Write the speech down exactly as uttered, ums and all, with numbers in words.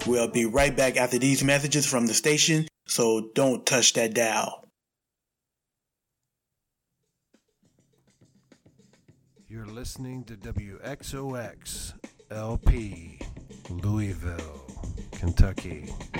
We'll be right back after these messages from the station, so don't touch that dial. You're listening to W X O X L P, Louisville, Kentucky.